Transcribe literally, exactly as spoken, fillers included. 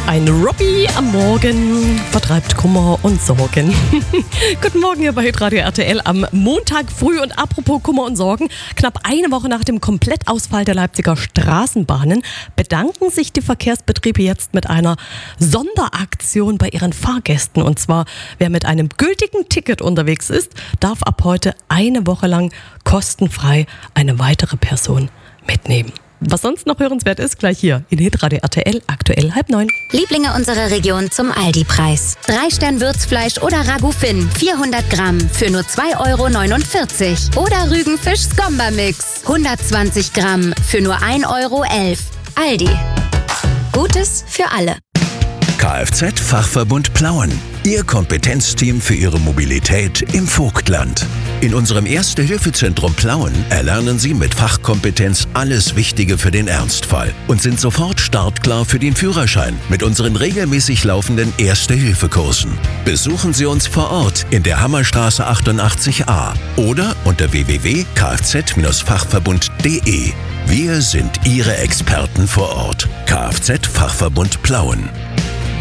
Ein Robby am Morgen vertreibt Kummer und Sorgen. Guten Morgen hier bei Hitradio R T L am Montag früh. Und apropos Kummer und Sorgen, knapp eine Woche nach dem Komplettausfall der Leipziger Straßenbahnen bedanken sich die Verkehrsbetriebe jetzt mit einer Sonderaktion bei ihren Fahrgästen. Und zwar, wer mit einem gültigen Ticket unterwegs ist, darf ab heute eine Woche lang kostenfrei eine weitere Person mitnehmen. Was sonst noch hörenswert ist, gleich hier in Hitradio R T L, aktuell halb neun. Lieblinge unserer Region zum Aldi-Preis. Drei Stern Würzfleisch oder Ragout Finn, vierhundert Gramm für nur zwei Euro neunundvierzig. Oder Rügenfisch Skomba-Mix, hundertzwanzig Gramm für nur ein Euro elf. Aldi. Gutes für alle. Kfz-Fachverbund Plauen. Ihr Kompetenzteam für Ihre Mobilität im Vogtland. In unserem Erste-Hilfe-Zentrum Plauen erlernen Sie mit Fachkompetenz alles Wichtige für den Ernstfall und sind sofort startklar für den Führerschein mit unseren regelmäßig laufenden Erste-Hilfe-Kursen. Besuchen Sie uns vor Ort in der Hammerstraße achtundachtzig a oder unter w w w punkt kfz fachverbund punkt de. Wir sind Ihre Experten vor Ort. Kfz-Fachverbund Plauen.